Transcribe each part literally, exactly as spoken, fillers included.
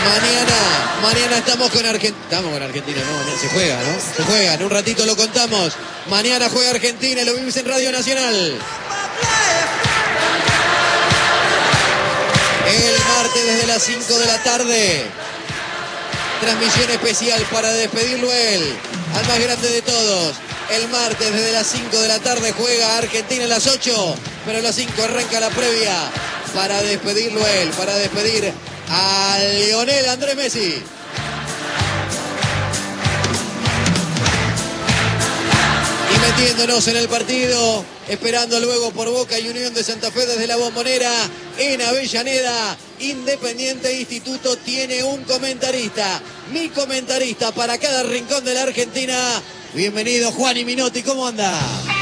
Mañana, mañana estamos con Argentina. Estamos con Argentina, no, se juega, ¿no? Se juega, en un ratito lo contamos. Mañana juega Argentina y lo vivimos en Radio Nacional. El martes desde las cinco de la tarde. Transmisión especial para despedirlo él, al más grande de todos. El martes desde las cinco de la tarde juega Argentina a las ocho, pero a las cinco arranca la previa para despedirlo él, para despedir a Lionel Andrés Messi. Y metiéndonos en el partido, esperando luego por Boca y Unión de Santa Fe desde la Bombonera, en Avellaneda, Independiente Instituto tiene un comentarista. Mi comentarista para cada rincón de la Argentina. Bienvenido, Juan Minotti, ¿cómo anda?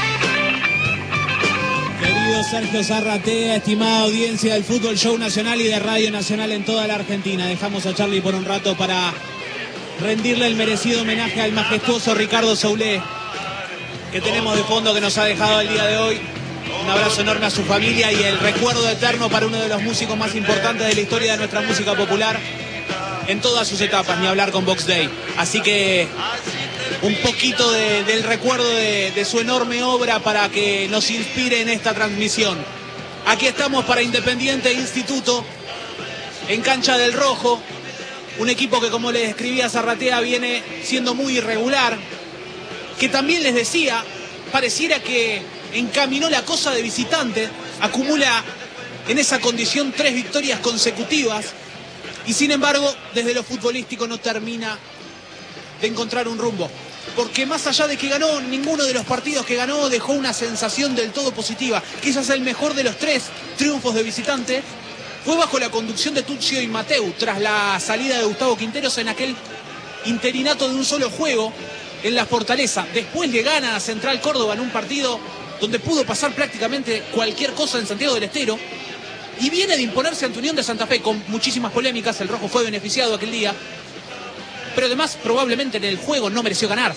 Querido Sergio Zarratea, estimada audiencia del Fútbol Show Nacional y de Radio Nacional en toda la Argentina. Dejamos a Charlie por un rato para rendirle el merecido homenaje al majestuoso Ricardo Soulé, que tenemos de fondo, que nos ha dejado el día de hoy. Un abrazo enorme a su familia y el recuerdo eterno para uno de los músicos más importantes de la historia de nuestra música popular en todas sus etapas, ni hablar con Box Day. Así que un poquito de, del recuerdo de, de su enorme obra para que nos inspire en esta transmisión. Aquí estamos para Independiente Instituto, en Cancha del Rojo, un equipo que, como les describía Zarratea, viene siendo muy irregular, que también les decía, pareciera que encaminó la cosa de visitante, acumula en esa condición tres victorias consecutivas y sin embargo desde lo futbolístico no termina de encontrar un rumbo, porque más allá de que ganó, ninguno de los partidos que ganó dejó una sensación del todo positiva. Quizás el mejor de los tres triunfos de visitante fue bajo la conducción de Tuccio y Mateu, tras la salida de Gustavo Quinteros en aquel interinato de un solo juego en la Fortaleza. Después le gana a Central Córdoba en un partido donde pudo pasar prácticamente cualquier cosa en Santiago del Estero, y viene de imponerse ante Unión de Santa Fe con muchísimas polémicas. El rojo fue beneficiado aquel día, pero además probablemente en el juego no mereció ganar.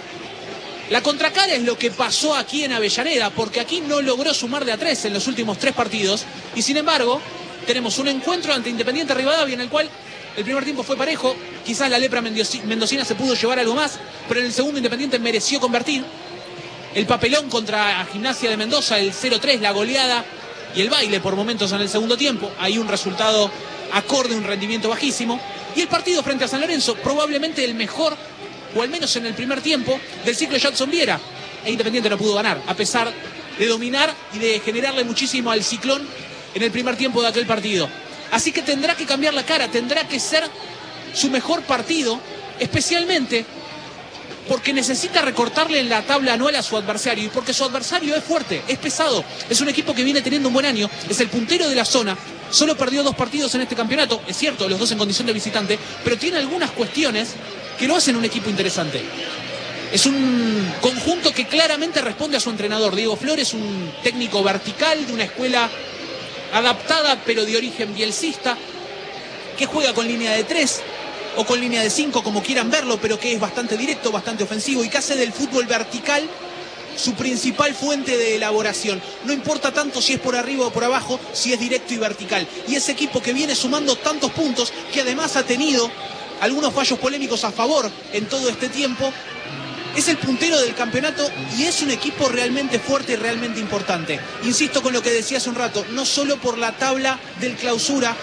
La contracara es lo que pasó aquí en Avellaneda, porque aquí no logró sumar de a tres en los últimos tres partidos, y sin embargo tenemos un encuentro ante Independiente Rivadavia en el cual el primer tiempo fue parejo. Quizás la lepra mendocina se pudo llevar algo más, pero en el segundo Independiente mereció convertir. El papelón contra Gimnasia de Mendoza, el cero tres, la goleada y el baile por momentos en el segundo tiempo. Hay un resultado acorde, un rendimiento bajísimo. Y el partido frente a San Lorenzo, probablemente el mejor, o al menos en el primer tiempo, del ciclo Jackson Viera. E Independiente no pudo ganar, a pesar de dominar y de generarle muchísimo al Ciclón en el primer tiempo de aquel partido. Así que tendrá que cambiar la cara, tendrá que ser su mejor partido, especialmente porque necesita recortarle en la tabla anual a su adversario, y porque su adversario es fuerte, es pesado, es un equipo que viene teniendo un buen año, es el puntero de la zona, solo perdió dos partidos en este campeonato, es cierto, los dos en condición de visitante, pero tiene algunas cuestiones que lo hacen un equipo interesante. Es un conjunto que claramente responde a su entrenador. Diego Flores, un técnico vertical de una escuela adaptada pero de origen bielcista, que juega con línea de tres o con línea de cinco, como quieran verlo, pero que es bastante directo, bastante ofensivo, y que hace del fútbol vertical su principal fuente de elaboración. No importa tanto si es por arriba o por abajo, si es directo y vertical. Y ese equipo que viene sumando tantos puntos, que además ha tenido algunos fallos polémicos a favor en todo este tiempo, es el puntero del campeonato y es un equipo realmente fuerte y realmente importante. Insisto con lo que decía hace un rato, no solo por la tabla del clausura,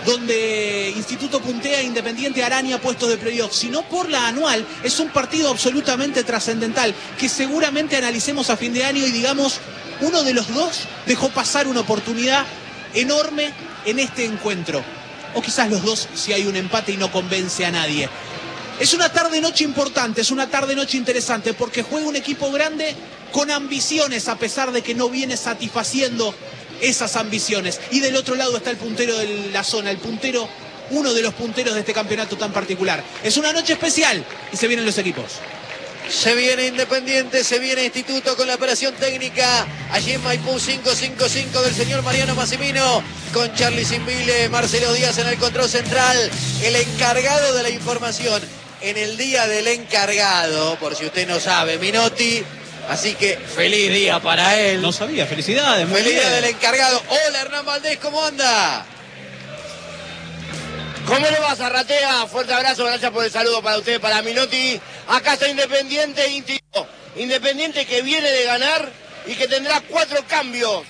donde Instituto puntea, Independiente araña puestos de playoff, sino por la anual. Es un partido absolutamente trascendental, que seguramente analicemos a fin de año y digamos, uno de los dos dejó pasar una oportunidad enorme en este encuentro. O quizás los dos si hay un empate y no convence a nadie. Es una tarde-noche importante, es una tarde-noche interesante, porque juega un equipo grande con ambiciones, a pesar de que no viene satisfaciendo esas ambiciones. Y del otro lado está el puntero de la zona, el puntero, uno de los punteros de este campeonato tan particular. Es una noche especial y se vienen los equipos. Se viene Independiente, se viene Instituto con la operación técnica allí en Maipú cinco cinco cinco del señor Mariano Massimino, con Charlie Simbile, Marcelo Díaz en el control central, el encargado de la información en el día del encargado, por si usted no sabe, Minotti. Así que feliz día para él. No sabía, felicidades. Muy feliz bien. día del encargado. Hola Hernán Valdés, ¿cómo anda? ¿Cómo le va, Zarratea? Fuerte abrazo, gracias por el saludo para usted, para Minotti. Acá está Independiente, Independiente que viene de ganar y que tendrá cuatro cambios.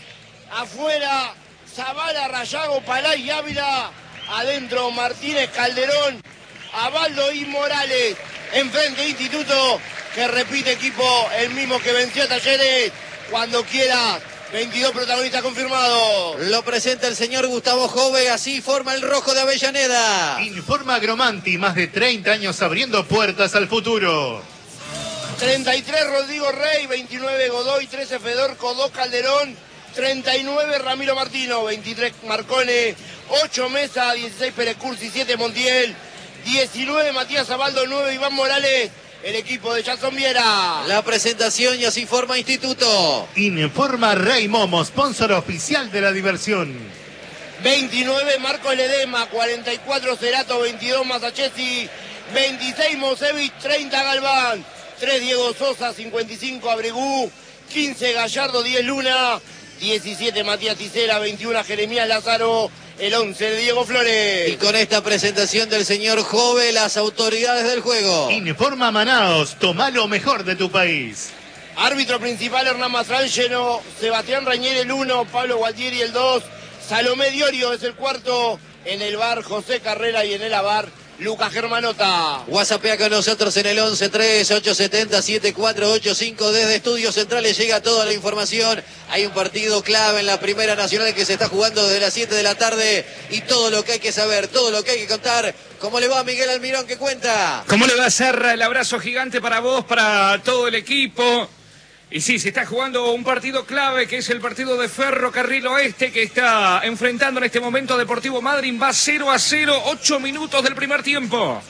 Afuera, Zavala, Rayago, Palay y Ávila. Adentro, Martínez, Calderón, Abaldo y Morales. Enfrente, Instituto, que repite equipo, el mismo que venció a Talleres. Cuando quiera, veintidós protagonistas confirmados. Lo presenta el señor Gustavo Jove, así forma el rojo de Avellaneda. Informa Agromanti, más de treinta años abriendo puertas al futuro. treinta y tres Rodrigo Rey, veintinueve Godoy, trece Fedorco, dos Calderón, treinta y nueve Ramiro Martino, veintitrés Marcone, ocho Mesa, dieciséis Pérez Cursi, siete Montiel, diecinueve Matías Abaldo, nueve Iván Morales. El equipo de Jason Viera. La presentación y así forma Instituto. Informa Rey Momo, sponsor oficial de la diversión. veintinueve Marco Ledema, cuarenta y cuatro Cerato, veintidós Masachesi, veintiséis Mosevich, treinta Galván, tres Diego Sosa, cincuenta y cinco Abregú, quince Gallardo, diez Luna, diecisiete Matías Tisera, veintiuno Jeremías Lázaro, el once de Diego Flores. Y con esta presentación del señor Jove, las autoridades del juego. Informa Manaos, toma lo mejor de tu país. Árbitro principal Hernán Mastrangelo, Sebastián Rañer el uno, Pablo Gualtieri el dos, Salomé Diorio es el cuarto, en el bar José Carrera y en el abar Lucas Germanota. WhatsAppea con nosotros en el once tres ocho siete cero siete cuatro ocho cinco. Desde Estudios Centrales llega toda la información. Hay un partido clave en la Primera Nacional que se está jugando desde las siete de la tarde. Y todo lo que hay que saber, todo lo que hay que contar. ¿Cómo le va Miguel Almirón? ¿Qué cuenta? ¿Cómo le va, Serra? El abrazo gigante para vos, para todo el equipo. Y sí, se está jugando un partido clave, que es el partido de Ferrocarril Oeste, que está enfrentando en este momento a Deportivo Madryn. Va cero a cero, ocho minutos del primer tiempo.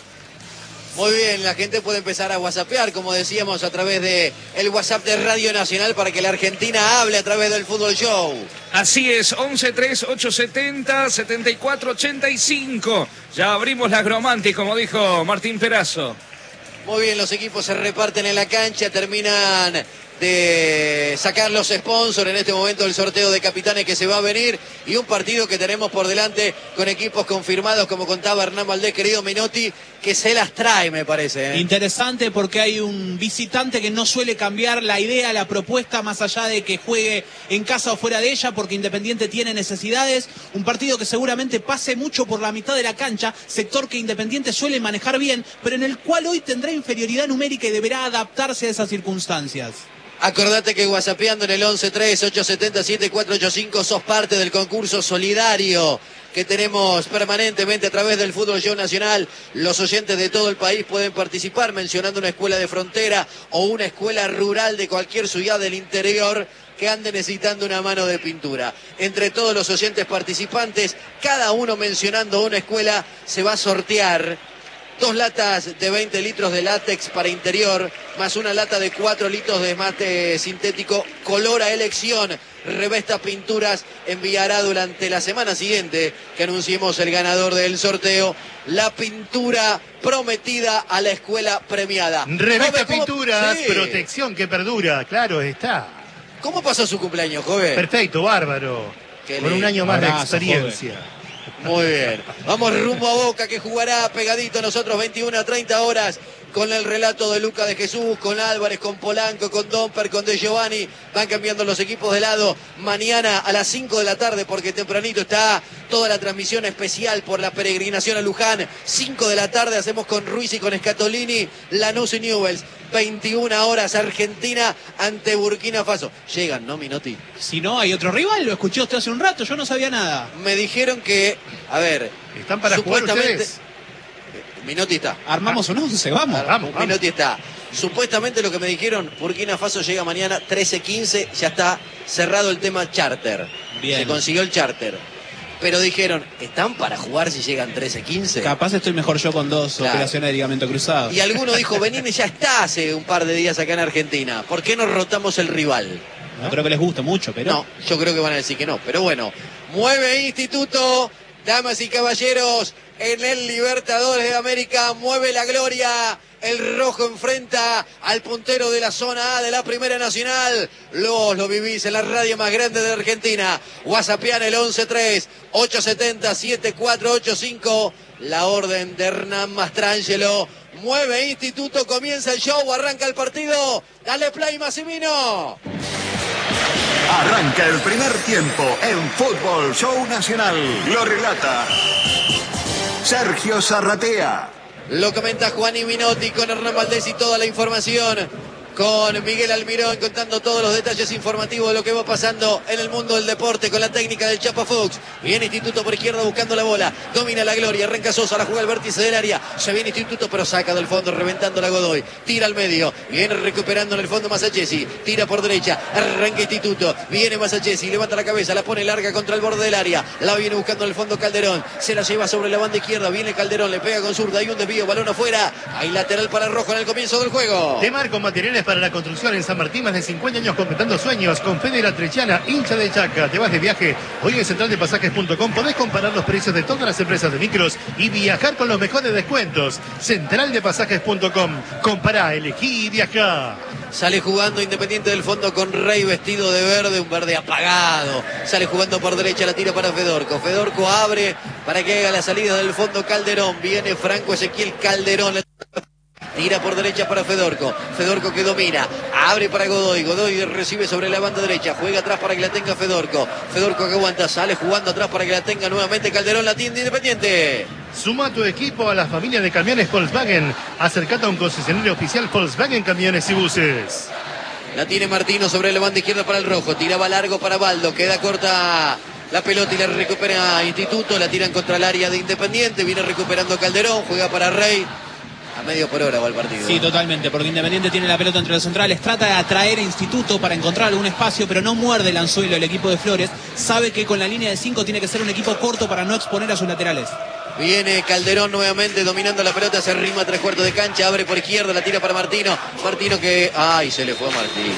Muy bien, la gente puede empezar a whatsappear, como decíamos, a través de el WhatsApp de Radio Nacional para que la Argentina hable a través del Fútbol Show. Así es, once tres ocho siete cero siete cuatro ocho cinco. Ya abrimos la Agromanti, como dijo Martín Perazo. Muy bien, los equipos se reparten en la cancha, terminan de sacar los sponsors en este momento el sorteo de capitanes que se va a venir y un partido que tenemos por delante con equipos confirmados, como contaba Hernán Valdés, querido Minotti, que se las trae, me parece, ¿eh? Interesante porque hay un visitante que no suele cambiar la idea, la propuesta, más allá de que juegue en casa o fuera de ella, porque Independiente tiene necesidades. Un partido que seguramente pase mucho por la mitad de la cancha, sector que Independiente suele manejar bien, pero en el cual hoy tendrá inferioridad numérica y deberá adaptarse a esas circunstancias. Acordate que whatsappeando en el once tres ocho siete cero siete cuatro ocho cinco sos parte del concurso solidario que tenemos permanentemente a través del Fútbol Show Nacional. Los oyentes de todo el país pueden participar mencionando una escuela de frontera o una escuela rural de cualquier ciudad del interior que ande necesitando una mano de pintura. Entre todos los oyentes participantes, cada uno mencionando una escuela, se va a sortear dos latas de veinte litros de látex para interior, más una lata de cuatro litros de mate sintético, color a elección. Revesta Pinturas enviará durante la semana siguiente que anunciemos el ganador del sorteo la pintura prometida a la escuela premiada. Revesta ¿Cómo? Pinturas, Sí. Protección que perdura, claro está. ¿Cómo pasó su cumpleaños, joven? Perfecto, bárbaro. Qué Con un lindo. año más Abrazo, de experiencia. Muy bien. Vamos rumbo a Boca, que jugará pegadito nosotros veintiuna a treinta horas con el relato de Luca de Jesús, con Álvarez, con Polanco, con Domper, con De Giovanni. Van cambiando los equipos de lado. Mañana a las cinco de la tarde, porque tempranito está toda la transmisión especial por la peregrinación a Luján. cinco de la tarde hacemos con Ruiz y con Scatolini, Lanús y Newell's. veintiuna horas Argentina ante Burkina Faso. Llegan, ¿no, Minotti? Si no, hay otro rival, lo escuché usted hace un rato, yo no sabía nada. Me dijeron que, a ver, ¿Están para jugar supuestamente... ustedes? Minotti está. Armamos un once, vamos. Ah, vamos, vamos. Minotti está. Supuestamente lo que me dijeron, Burkina Faso llega mañana trece quince, ya está cerrado el tema charter. Bien. Se consiguió el charter. Pero dijeron, ¿están para jugar si llegan trece quince? Capaz estoy mejor yo con dos Claro. operaciones de ligamento cruzado. Y alguno dijo, Benítez ya está hace un par de días acá en Argentina. ¿Por qué no rotamos el rival? No creo que les guste mucho, pero... No, yo creo que van a decir que no. Pero bueno, mueve Instituto, damas y caballeros, en el Libertadores de América, mueve la gloria. El rojo enfrenta al puntero de la zona A de la Primera Nacional. Los lo vivís en la radio más grande de Argentina. WhatsAppean el once tres ocho siete cero siete cuatro ocho cinco. la orden de Hernán Mastrangelo. Mueve Instituto, comienza el show, arranca el partido. Dale play, Massimino. Arranca el primer tiempo en Fútbol Show Nacional. Lo relata Sergio Zarratea. Lo comenta Juani Minotti con Hernán Valdés y toda la información. Con Miguel Almirón contando todos los detalles informativos de lo que va pasando en el mundo del deporte con la técnica del Chapa Fox. Viene Instituto por izquierda buscando la bola. Domina la Gloria. Arranca Sosa. La juega al vértice del área. Se viene Instituto pero saca del fondo reventando la Godoy. Tira al medio. Viene recuperando en el fondo Masachesi. Tira por derecha. Arranca Instituto. Viene Masachesi. Levanta la cabeza. La pone larga contra el borde del área. La viene buscando en el fondo Calderón. Se la lleva sobre la banda izquierda. Viene Calderón. Le pega con zurda. Hay un desvío. Balón afuera. Hay lateral para Rojo en el comienzo del juego. De Marco Materiales para la construcción en San Martín, más de cincuenta años completando sueños. Con Fede La Trechana, hincha de Chaca. Te vas de viaje. Hoy en central de pasajes punto com podés comparar los precios de todas las empresas de micros y viajar con los mejores descuentos. central de pasajes punto com. Compará, elegí y viajá. Sale jugando Independiente del fondo con Rey vestido de verde, un verde apagado. Sale jugando por derecha, la tira para Fedorco. Fedorco abre para que haga la salida del fondo Calderón. Viene Franco Ezequiel Calderón. Tira por derecha para Fedorco. Fedorco que domina. Abre para Godoy. Godoy recibe sobre la banda derecha. Juega atrás para que la tenga Fedorco. Fedorco que aguanta. Sale jugando atrás para que la tenga nuevamente Calderón. La tienda Independiente. Suma tu equipo a la familia de camiones Volkswagen. Acercate a un concesionario oficial Volkswagen Camiones y Buses. La tiene Martino sobre la banda izquierda para el Rojo. Tiraba largo para Baldo. Queda corta la pelota y la recupera Instituto. La tiran contra el área de Independiente. Viene recuperando Calderón. Juega para Rey. A medio por hora va el partido. Sí, totalmente, porque Independiente tiene la pelota entre los centrales, trata de atraer a Instituto para encontrar algún espacio, pero no muerde el anzuelo el equipo de Flores. Sabe que con la línea de cinco tiene que ser un equipo corto para no exponer a sus laterales. Viene Calderón nuevamente dominando la pelota, se arrima a tres cuartos de cancha, abre por izquierda, la tira para Martino. Martino que... ¡Ay, se le fue a Martino!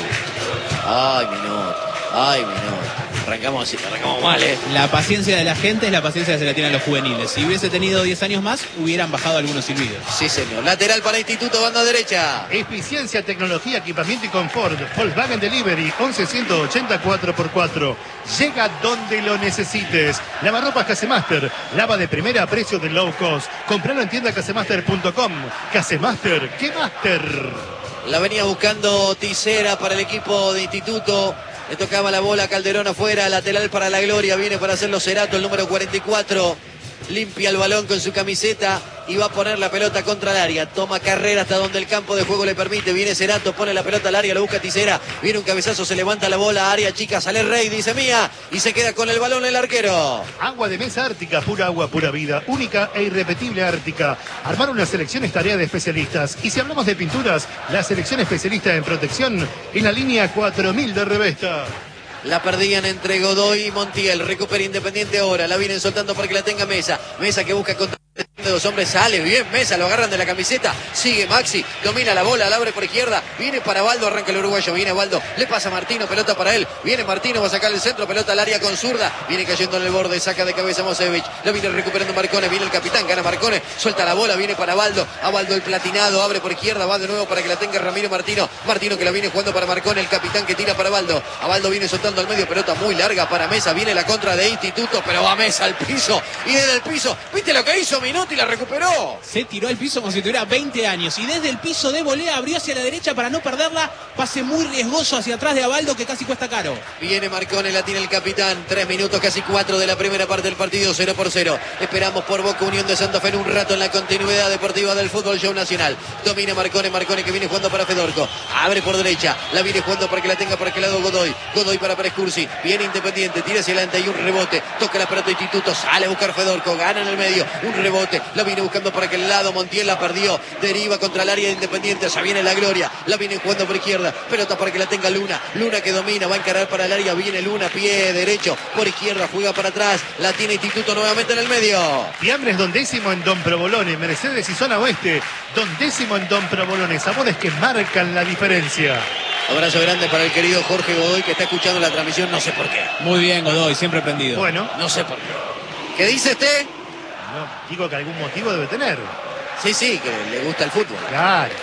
¡Ay, Minot! ¡Ay, Minot! Arrancamos así, arrancamos mal, ¿eh? La paciencia de la gente es la paciencia que se la tienen los juveniles. Si hubiese tenido diez años más, hubieran bajado algunos silbidos. Sí, señor. Lateral para Instituto, banda derecha. Eficiencia, tecnología, equipamiento y confort. Volkswagen Delivery, once ciento ochenta cuatro por cuatro. Llega donde lo necesites. Lavarropas Casemaster. Lava de primera a precio de low cost. Compralo en tienda casemaster punto com. Casemaster, ¿qué master? La venía buscando Tisera para el equipo de Instituto. Le tocaba la bola a Calderón afuera, lateral para la Gloria, viene para hacerlo Cerato, el número cuarenta y cuatro. Limpia el balón con su camiseta y va a poner la pelota contra el área. Toma carrera hasta donde el campo de juego le permite. Viene Cerato, pone la pelota al área, lo busca Tisera. Viene un cabezazo, se levanta la bola, área chica, sale Rey, dice mía. Y se queda con el balón el arquero. Agua de mesa Ártica, pura agua, pura vida. Única e irrepetible Ártica. Armar una selección es tarea de especialistas. Y si hablamos de pinturas, la selección especialista en protección en la línea cuatro mil de Revesta. La perdían entre Godoy y Montiel. Recupera Independiente ahora. La vienen soltando para que la tenga Mesa. Mesa que busca contra de dos hombres. Sale bien Mesa. Lo agarran de la camiseta. Sigue Maxi. Domina la bola. La abre por izquierda. Viene para Baldo. Arranca el uruguayo. Viene Baldo. Le pasa a Martino. Pelota para él. Viene Martino. Va a sacar el centro. Pelota al área con zurda. Viene cayendo en el borde. Saca de cabeza Mosevich. Lo viene recuperando Marcone. Viene el capitán. Gana Marcone. Suelta la bola. Viene para Baldo. A Baldo el platinado. Abre por izquierda. Va de nuevo para que la tenga Ramiro Martino. Martino que la viene jugando para Marcone. El capitán que tira para Baldo. A Baldo viene soltando al medio. Pelota muy larga para Mesa. Viene la contra de Instituto. Pero va Mesa al piso. Y desde el piso. ¿Viste lo que hizo Minotti? La recuperó. Se tiró al piso como si tuviera veinte años. Y desde el piso de volea abrió hacia la derecha para no perderla. Pase muy riesgoso hacia atrás de Abaldo que casi cuesta caro. Viene Marcone, la tiene el capitán. Tres minutos, casi cuatro de la primera parte del partido. Cero por cero. Esperamos por Boca Unión de Santa Fe en un rato en la continuidad deportiva del Fútbol Show Nacional. Domina Marcone. Marcone que viene jugando para Fedorco. Abre por derecha. La viene jugando para que la tenga por aquel lado Godoy. Godoy para Prescursi. Viene Independiente. Tira hacia adelante y un rebote. Toca la pelota de Instituto. Sale a buscar Fedorco. Gana en el medio. Un rebote. La viene buscando por aquel lado. Montiel la perdió. Deriva contra el área de Independiente. Se viene la Gloria. La viene jugando por izquierda. Pelota para que la tenga Luna. Luna que domina. Va a encarar para el área. Viene Luna. Pie derecho. Por izquierda. Juega para atrás. La tiene Instituto nuevamente en el medio. Fiambres Don Décimo en Don Provolone. Mercedes y zona oeste. Don Décimo en Don Provolone. Sabores que marcan la diferencia. Abrazo grande para el querido Jorge Godoy que está escuchando la transmisión. No sé por qué. Muy bien, Godoy. Siempre prendido. Bueno. No sé por qué. ¿Qué dice usted? No, digo que algún motivo debe tener. Sí, sí, que le gusta el fútbol. Claro.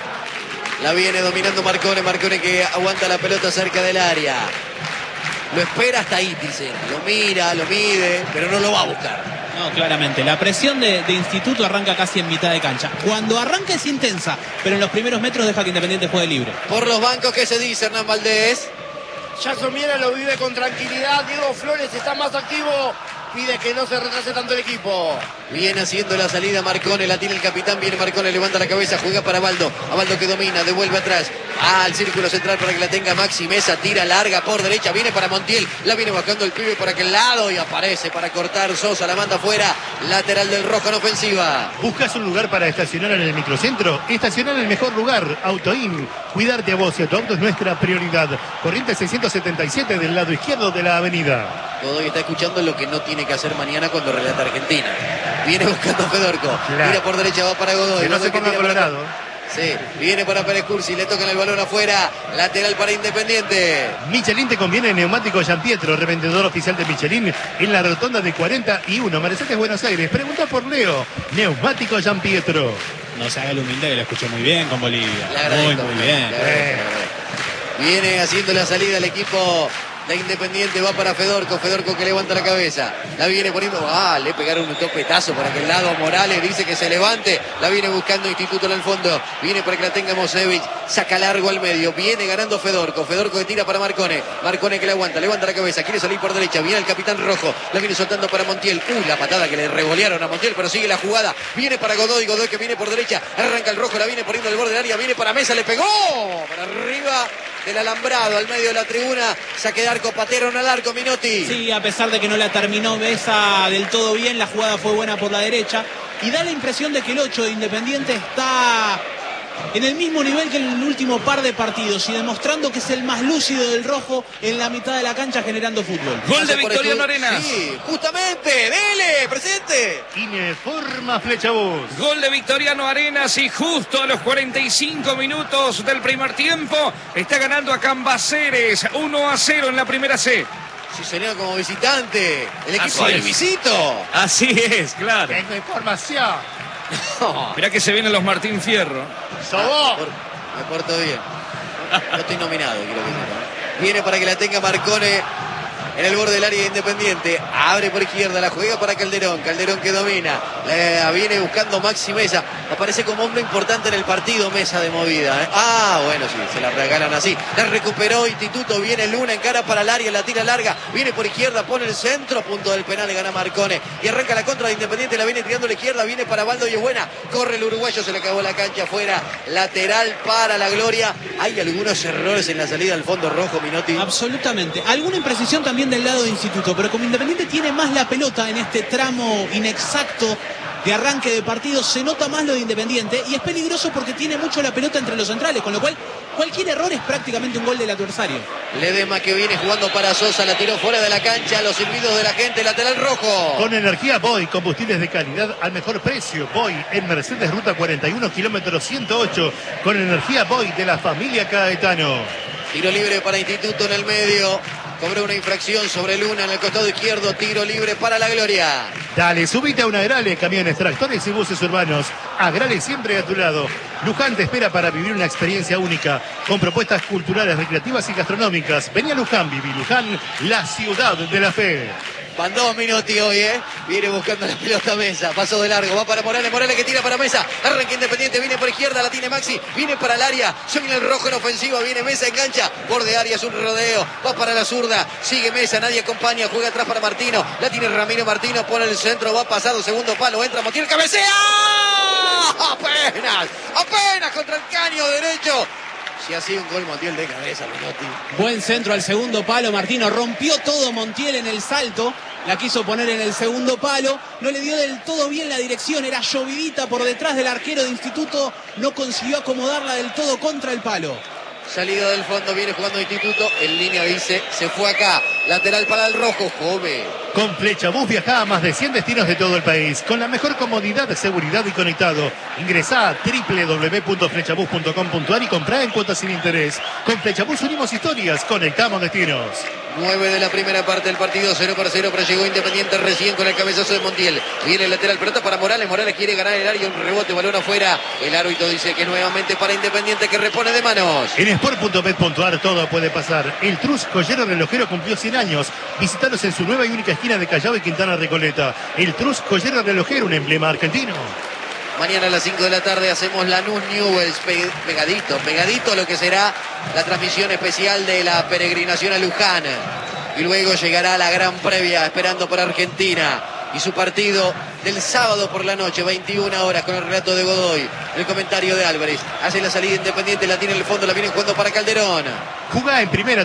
La viene dominando Marcone. Marcone que aguanta la pelota cerca del área. Lo espera hasta ahí, dice. Lo mira, lo mide, pero no lo va a buscar. No, claramente. La presión de, de Instituto arranca casi en mitad de cancha. Cuando arranca es intensa, pero en los primeros metros deja que Independiente juegue libre. Por los bancos, ¿qué se dice, Hernán Valdés? Jason Miera lo vive con tranquilidad. Diego Flores está más activo. Pide que no se retrase tanto el equipo. Viene haciendo la salida Marcone, la tiene el capitán, viene Marcone, levanta la cabeza, juega para Baldo. A Baldo que domina, devuelve atrás. Al círculo central para que la tenga Maxi Mesa, tira larga por derecha, viene para Montiel, la viene bajando el pibe por aquel lado y aparece para cortar Sosa, la manda afuera, lateral del rojo en ofensiva. ¿Buscas un lugar para estacionar en el microcentro? Estacionar en el mejor lugar, Autoin. Cuidarte a vos y a tu auto es nuestra prioridad. Corriente seiscientos setenta y siete del lado izquierdo de la avenida. Godoy está escuchando lo que no tiene que hacer mañana cuando relata Argentina. Viene buscando a Fedorco, claro. Tira por derecha, va para Godoy. Que no Godoy se que ponga tira colorado. Sí, viene para Pérez Cursi, le tocan el balón afuera, lateral para Independiente. Michelin te conviene neumático Giampietro, revendedor oficial de Michelin en la rotonda de cuarenta y uno, Mercedes, Buenos Aires. Pregunta por Leo, neumático Giampietro. No se haga el humilde, que lo escuché muy bien con Bolivia. Muy, muy, muy bien. Viene haciendo la salida el equipo de Independiente, va para Fedorco, Fedorco que levanta la cabeza, la viene poniendo, ah, le pegaron un topetazo por aquel lado, Morales dice que se levante, la viene buscando Instituto en el fondo, viene para que la tenga Mosevich, saca largo al medio, viene ganando Fedorco, Fedorco que tira para Marcone, Marcone que le aguanta, levanta la cabeza, quiere salir por derecha, viene el capitán Rojo, la viene soltando para Montiel, uh, la patada que le revolearon a Montiel, pero sigue la jugada, viene para Godoy, Godoy que viene por derecha, arranca el Rojo, la viene poniendo al borde del área, viene para Mesa, le pegó, para arriba del alambrado, al medio de la tribuna, saque de arco, patearon al arco, Minotti. Sí, a pesar de que no la terminó Mesa del todo bien, la jugada fue buena por la derecha y da la impresión de que el ocho de Independiente está en el mismo nivel que en el último par de partidos y demostrando que es el más lúcido del rojo en la mitad de la cancha generando fútbol. Gol de Victoriano Arenas. Sí, justamente, dele, presente. Informa Flechabús. Gol de Victoriano Arenas y justo a los cuarenta y cinco minutos del primer tiempo está ganando a Cambaceres uno a cero en la primera C. Sí, señor, como visitante. El equipo Así del es. visito. Así es, claro. Tengo información. No. Mirá que se vienen los Martín Fierro. Sobó. Por- me porto bien. No estoy nominado, quiero que sepa. Viene para que la tenga Marcone en el borde del área de Independiente. Abre por izquierda, la juega para Calderón. Calderón que domina. La viene buscando Maxi Mesa. Aparece como hombre importante en el partido Mesa de movida. ¿eh? Ah, bueno, sí, se la regalan así. La recuperó Instituto. Viene Luna en cara para el área. La tira larga. Viene por izquierda, pone el centro. Punto del penal, gana Marcone. Y arranca la contra de Independiente. La viene tirando a la izquierda. Viene para Baldo y es buena. Corre el uruguayo. Se le acabó la cancha afuera. Lateral para la Gloria. Hay algunos errores en la salida al fondo rojo, Minotti. Absolutamente. Alguna imprecisión también del lado de Instituto, pero como Independiente tiene más la pelota en este tramo inexacto de arranque de partido, se nota más lo de Independiente y es peligroso porque tiene mucho la pelota entre los centrales, con lo cual cualquier error es prácticamente un gol del adversario. Ledesma que viene jugando para Sosa, la tiró fuera de la cancha, los silbidos de la gente, lateral rojo. Con energía Boy, combustibles de calidad al mejor precio. Boy en Mercedes Ruta cuarenta y uno, kilómetro ciento ocho. Con energía Boy de la familia Caetano. Tiro libre para Instituto en el medio. Cobró una infracción sobre Luna en el costado izquierdo. Tiro libre para la Gloria. Dale, subite a una Agrale, camiones, tractores y buses urbanos. Agrale siempre a tu lado. Luján te espera para vivir una experiencia única, con propuestas culturales, recreativas y gastronómicas. Vení a Luján, viví Luján, la ciudad de la fe. Van dos Minotti hoy, ¿eh? Viene buscando la pelota Mesa. Pasó de largo. Va para Morales. Morales que tira para Mesa. Arranca Independiente. Viene por izquierda. La tiene Maxi. Viene para el área. Se viene el rojo en ofensiva. Viene Mesa. Engancha. Borde área. Es un rodeo. Va para la zurda. Sigue Mesa. Nadie acompaña. Juega atrás para Martino. La tiene Ramiro Martino. Pone el centro. Va pasado. Segundo palo. Entra Montiel. ¡Cabecea! Apenas. Apenas contra el caño derecho. Si ha sido un gol Montiel de cabeza, Minotti. Buen centro al segundo palo, Martino rompió todo Montiel en el salto, la quiso poner en el segundo palo, no le dio del todo bien la dirección, era llovidita por detrás del arquero de Instituto, no consiguió acomodarla del todo contra el palo. Salida del fondo, viene jugando Instituto, en línea dice, se fue acá, lateral para el rojo, Jove. Con Flechabús viaja a más de cien destinos de todo el país, con la mejor comodidad, seguridad y conectado. Ingresá a doble u doble u doble u punto flechabús punto com punto a r y comprá en cuotas sin interés. Con Flechabús unimos historias, conectamos destinos. nueve de la primera parte del partido, cero para cero, pero llegó Independiente recién con el cabezazo de Montiel. Viene el lateral, pelota para Morales, Morales quiere ganar el área, un rebote, balón afuera. El árbitro dice que nuevamente para Independiente que repone de manos. En sport punto bet punto a r todo puede pasar. El Trus Joyero Relojero cumplió cien años. Visítalos en su nueva y única esquina de Callao y Quintana Recoleta. El Trus Joyero Relojero, un emblema argentino. Mañana a las cinco de la tarde hacemos Lanús Newell's, pe pegadito, pegadito a lo que será la transmisión especial de la peregrinación a Luján. Y luego llegará la gran previa esperando por Argentina y su partido del sábado por la noche, veintiuna horas, con el relato de Godoy, el comentario de Álvarez. Hace la salida Independiente, la tiene en el fondo, la viene jugando para Calderón. Jugá en primera.